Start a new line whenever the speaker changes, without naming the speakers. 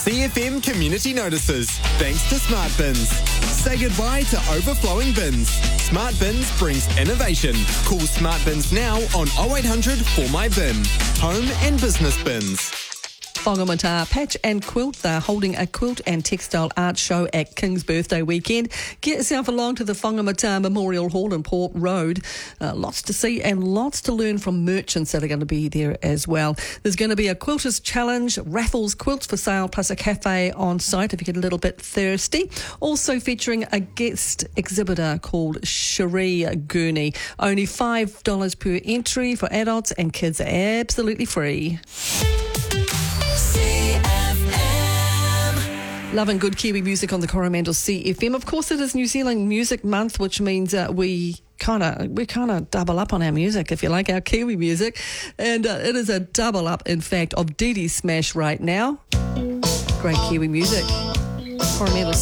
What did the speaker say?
CFM community notices. Thanks to Smart Bins. Say goodbye to overflowing bins. Smart Bins brings innovation. Call Smart Bins now on 0800 for my bin. Home and business bins.
Whangamata Patch and Quilt. They're holding a quilt and textile art show at King's Birthday weekend. Get yourself along to the Whangamata Memorial Hall in Port Road. Lots to see and lots to learn from merchants that are going to be there as well. There's going to be a quilters challenge, raffles, quilts for sale, plus a cafe on site if you get a little bit thirsty. Also featuring a guest exhibitor called Cherie Gurney. Only $5 per entry for adults, and kids are absolutely free. Loving good Kiwi music on the Coromandel CFM. Of course, it is New Zealand Music Month, which means we kind of double up on our music, if you like, our Kiwi music. And it is a double up, in fact, of Dee Dee Smash right now. Great Kiwi music. Coromandel